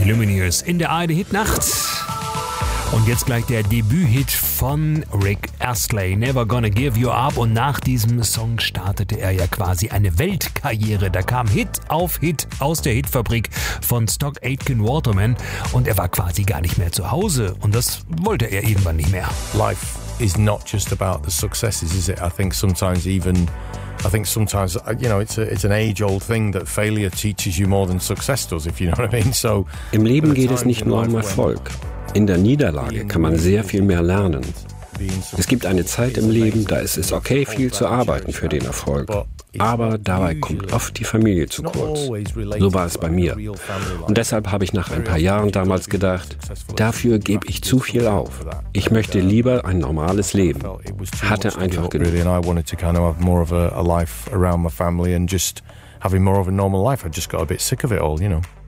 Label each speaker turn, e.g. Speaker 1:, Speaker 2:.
Speaker 1: Lumineers in der ARD Hitnacht. Und jetzt gleich der Debüthit von Rick Astley, Never Gonna Give You Up. Und nach diesem Song startete er ja quasi eine Weltkarriere. Da kam Hit auf Hit aus der Hitfabrik von Stock Aitken Waterman. Und er war quasi gar nicht mehr zu Hause. Und das wollte er irgendwann nicht mehr.
Speaker 2: Life is not just about the successes, is it? I think sometimes, you know, it's an age-old thing that failure teaches you more than success does, if you know what I mean. So,
Speaker 3: im Leben geht es nicht nur um Erfolg. In der Niederlage kann man sehr viel mehr lernen. Es gibt eine Zeit im Leben, da ist es okay, viel zu arbeiten für den Erfolg. Aber dabei kommt oft die Familie zu kurz. So war es bei mir. Und deshalb habe ich nach ein paar Jahren damals gedacht, dafür gebe ich zu viel auf. Ich möchte lieber ein normales Leben. Hatte einfach genug.
Speaker 2: Having more of a normal life. I just got a bit sick of it all, you know.